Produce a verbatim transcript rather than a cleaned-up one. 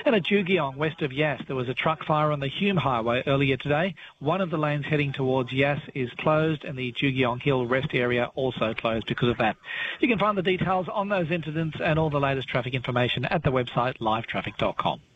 And at Jugeong, west of Yass, there was a truck fire on the Hume Highway earlier today. One of the lanes heading towards Yass is closed, and the Jugeong Hill rest area also closed because of that. You can find the details on those incidents and all the latest traffic information at the website live traffic dot com.